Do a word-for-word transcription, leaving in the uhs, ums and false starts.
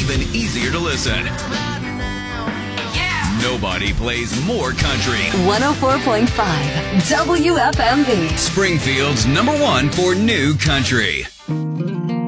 even easier to listen. Nobody plays more country. one oh four point five W F M V. Springfield's number one for new country.